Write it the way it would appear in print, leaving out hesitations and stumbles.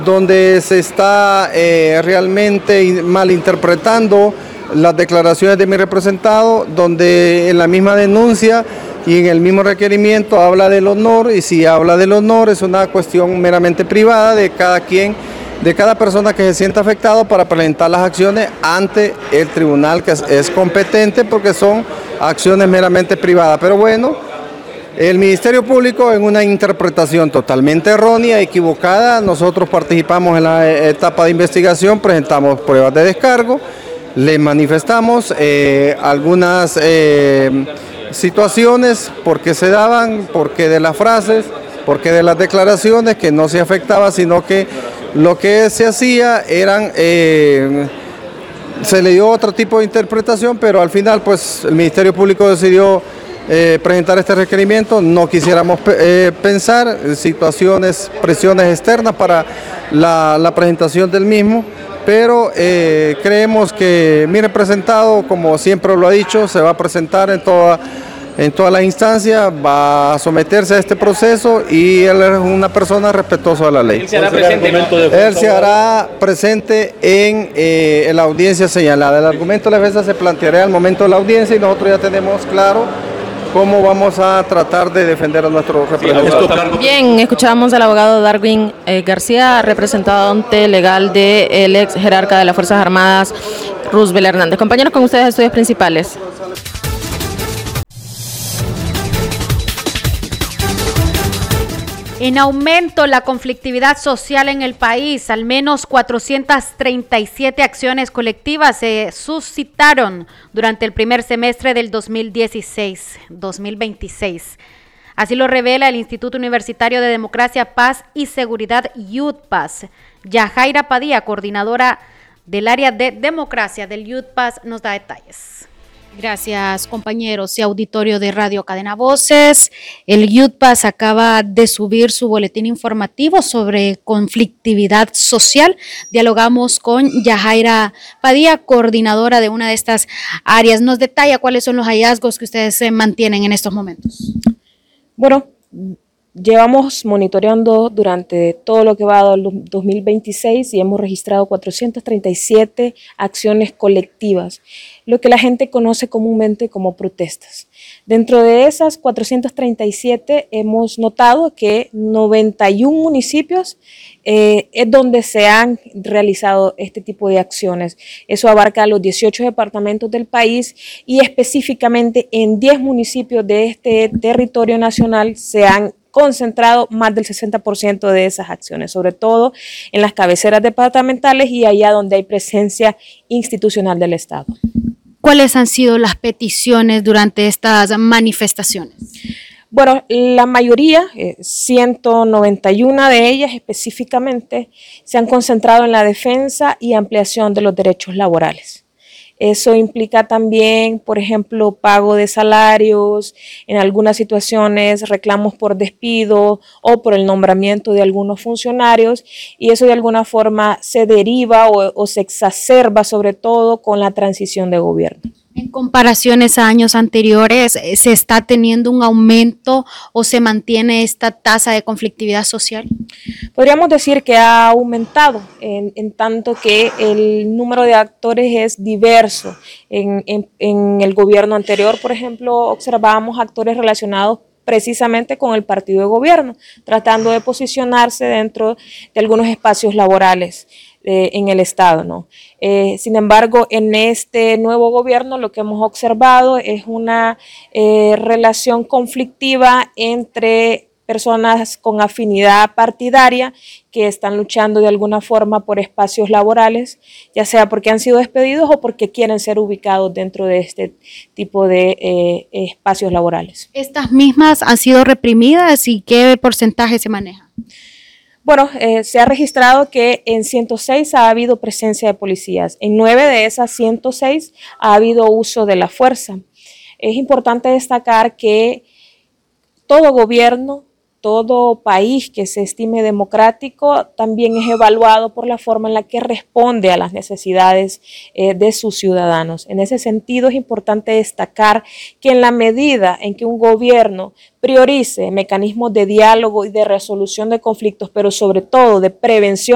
donde se está realmente malinterpretando las declaraciones de mi representado, donde en la misma denuncia y en el mismo requerimiento habla del honor, y si habla del honor es una cuestión meramente privada de cada quien, de cada persona que se sienta afectado para presentar las acciones ante el tribunal que es competente, porque son acciones meramente privadas. Pero bueno, el Ministerio Público, en una interpretación totalmente errónea, equivocada, nosotros participamos en la etapa de investigación, presentamos pruebas de descargo, le manifestamos algunas situaciones, por qué se daban, por qué de las frases, por qué de las declaraciones, que no se afectaba, sino que lo que se hacía eran, se le dio otro tipo de interpretación, pero al final pues el Ministerio Público decidió presentar este requerimiento. No quisiéramos pensar en situaciones, presiones externas para la presentación del mismo, pero creemos que mi representado, como siempre lo ha dicho, se va a presentar en todas las instancias, va a someterse a este proceso y él es una persona respetuosa de la ley. Él se hará presente en la audiencia señalada. El argumento de la defensa se planteará al momento de la audiencia y nosotros ya tenemos claro cómo vamos a tratar de defender a nuestro representante. Bien, escuchábamos al abogado Darwin García, representante legal del ex jerarca de las Fuerzas Armadas, Roosevelt Hernández. Compañeros, con ustedes estudios principales. En aumento la conflictividad social en el país, al menos 437 acciones colectivas se suscitaron durante el primer semestre del 2026. Así lo revela el Instituto Universitario de Democracia, Paz y Seguridad, IUDPAS. Yajaira Padilla, coordinadora del área de democracia del IUDPAS, nos da detalles. Gracias, compañeros y auditorio de Radio Cadena Voces. El IUDPAS acaba de subir su boletín informativo sobre conflictividad social. Dialogamos con Yajaira Padilla, coordinadora de una de estas áreas. Nos detalla cuáles son los hallazgos que ustedes mantienen en estos momentos. Bueno, llevamos monitoreando durante todo lo que va del 2026 y hemos registrado 437 acciones colectivas, lo que la gente conoce comúnmente como protestas. Dentro de esas 437 hemos notado que 91 municipios es donde se han realizado este tipo de acciones. Eso abarca los 18 departamentos del país y específicamente en 10 municipios de este territorio nacional se han concentrado más del 60% de esas acciones, sobre todo en las cabeceras departamentales y allá donde hay presencia institucional del Estado. ¿Cuáles han sido las peticiones durante estas manifestaciones? Bueno, la mayoría, 191 de ellas específicamente, se han concentrado en la defensa y ampliación de los derechos laborales. Eso implica también, por ejemplo, pago de salarios, en algunas situaciones reclamos por despido o por el nombramiento de algunos funcionarios, y eso de alguna forma se deriva o se exacerba sobre todo con la transición de gobierno. En comparaciones a años anteriores, ¿se está teniendo un aumento o se mantiene esta tasa de conflictividad social? Podríamos decir que ha aumentado en tanto que el número de actores es diverso. En el gobierno anterior, por ejemplo, observábamos actores relacionados precisamente con el partido de gobierno, tratando de posicionarse dentro de algunos espacios laborales en el Estado, ¿no? Sin embargo, en este nuevo gobierno lo que hemos observado es una relación conflictiva entre personas con afinidad partidaria que están luchando de alguna forma por espacios laborales, ya sea porque han sido despedidos o porque quieren ser ubicados dentro de este tipo de espacios laborales. ¿Estas mismas han sido reprimidas y qué porcentaje se maneja? Bueno, se ha registrado que en 106 ha habido presencia de policías. En 9 de esas 106 ha habido uso de la fuerza. Es importante destacar que todo gobierno, todo país que se estime democrático también es evaluado por la forma en la que responde a las necesidades de sus ciudadanos. En ese sentido es importante destacar que en la medida en que un gobierno priorice mecanismos de diálogo y de resolución de conflictos, pero sobre todo de prevención